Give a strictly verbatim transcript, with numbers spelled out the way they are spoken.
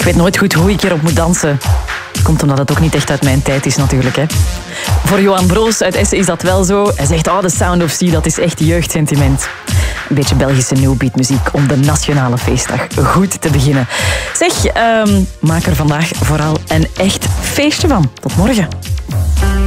weet nooit goed hoe ik erop moet dansen. Komt omdat het ook niet echt uit mijn tijd is natuurlijk. Hè. Voor Johan Broos uit Essen is dat wel zo. Hij zegt, oh, The Sound of Sea, dat is echt jeugdsentiment. Een beetje Belgische new beat muziek om de nationale feestdag goed te beginnen. Zeg, um, maak er vandaag vooral een echt feestje van. Tot morgen.